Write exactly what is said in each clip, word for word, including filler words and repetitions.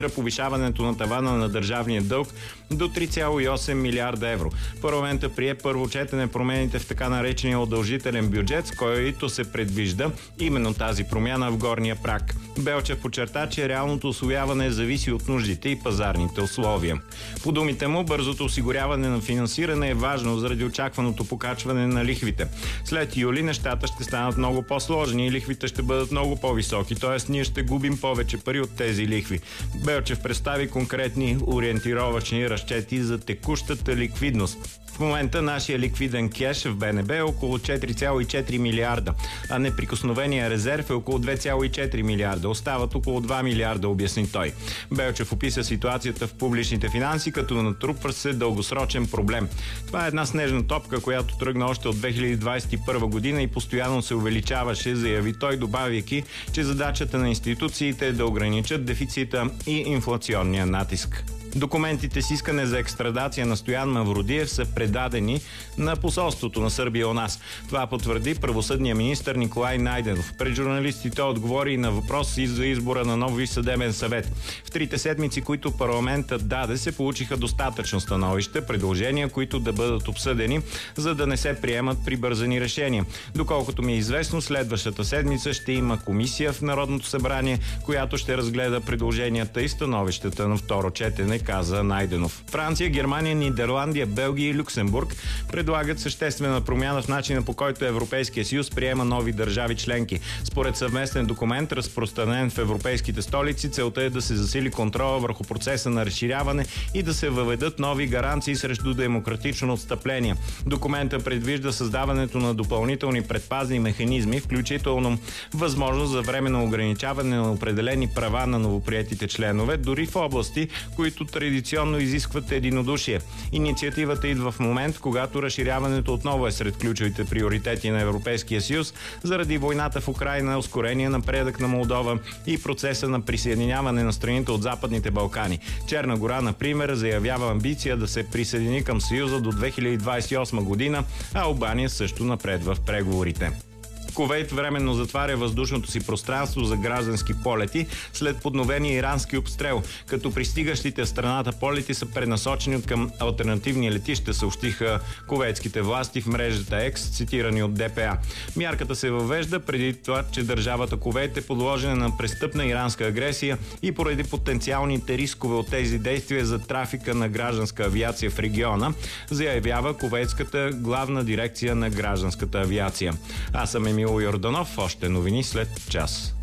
повишаването на тавана на държавния дълг до три цяло и осем милиарда евро. Парламента прие първо четене промените в така наречения удължителен бюджет, с който се предвижда именно тази промяна в горния праг. Белчев подчерта, че реалното усвояване зависи от нуждите и пазарните условия. По думите му, бързото осигуряване на финансиране е важно заради очакваното покачване на лихвите. След юли нещата ще станат много по-сложни и лихвите ще бъдат много по-високи, т.е. ние ще губим повече пари от тези лихви. Белчев представи конкретни ориентировъчни разчети за текущата ликвидност. В момента нашия ликвиден кеш в БНБ е около четири цяло и четири милиарда, а неприкосновения резерв е около две цяло и четири милиарда. Остават около два милиарда, обясни той. Белчев описа ситуацията в публичните финанси като натрупва се дългосрочен проблем. Това е една снежна топка, която тръгна още от две хиляди двадесет и първа година и постоянно се увеличаваше, заяви той, добавяйки, че задачата на институциите е да ограничат дефицита и инфлационния натиск. Документите с искане за екстрадация на Стоян Мавродиев са предадени на посолството на Сърбия у нас. Това потвърди правосъдния министър Николай Найденов. Пред журналистите отговори на въпрос и за избора на нов Висш съдебен съвет. В трите седмици, които парламентът даде, се получиха достатъчно становища, предложения, които да бъдат обсъдени, за да не се приемат прибързани решения. Доколкото ми е известно, следващата седмица ще има комисия в Народното събрание, която ще разгледа предложенията и становищата на второ четене, каза Найденов. Франция, Германия, Нидерландия, Белгия и Люксембург предлагат съществена промяна в начина, по който Европейския съюз приема нови държави членки. Според съвместен документ, разпространен в европейските столици, целта е да се засили контрола върху процеса на разширяване и да се въведат нови гаранции срещу демократично отстъпление. Документът предвижда създаването на допълнителни предпазни механизми, включително възможност за временно ограничаване на определени права на новоприетите членове, дори в области, които традиционно изискват единодушие. Инициативата идва в момент, когато разширяването отново е сред ключовите приоритети на Европейския съюз заради войната в Украйна, ускорения напредък на Молдова и процеса на присъединяване на страните от Западните Балкани. Черна гора, например, заявява амбиция да се присъедини към Съюза до две хиляди двадесет и осма година, а Албания също напредва в преговорите. Кувейт временно затваря въздушното си пространство за граждански полети след подновения ирански обстрел, като пристигащите в страната полети са пренасочени към алтернативни летища, съобщиха кувейтските власти в мрежата Екс, цитирани от Д П А. Мярката се въвежда преди това, че държавата Кувейт е подложена на престъпна иранска агресия и поради потенциалните рискове от тези действия за трафика на гражданска авиация в региона, заявява кувейтската главна дирекция на гражданската авиация. Аз съм Емил Йорданов, още новини след час.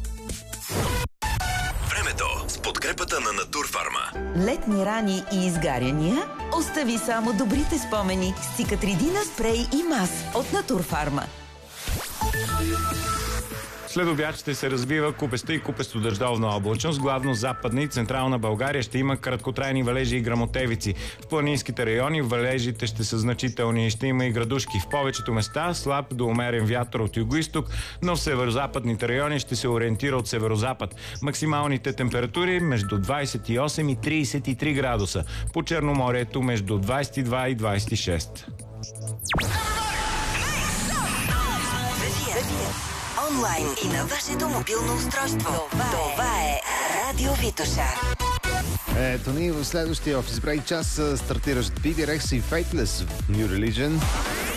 Времето с подкрепата на Натурфарма. Летни рани и изгаряния? Остави само добрите спомени с Цикатридина спрей и мас от Натурфарма. След обяд ще се развива купеста и купесто-дъждовна облачност. Главно западна и централна България ще има краткотрайни валежи и гръмотевици. В планинските райони валежите ще са значителни и ще има и градушки. В повечето места слаб до умерен вятър от югоизток, но в северозападните райони ще се ориентира от северозапад. Максималните температури между двадесет и осем и тридесет и три градуса. По Черноморието между двадесет и два и двадесет и шест. Онлайн и на вашето мобилно устройство. Това, Това е Радио Витоша. Ето ни в следващия офис брейк час стартиращ Би Би Рекс и Faithless New Religion.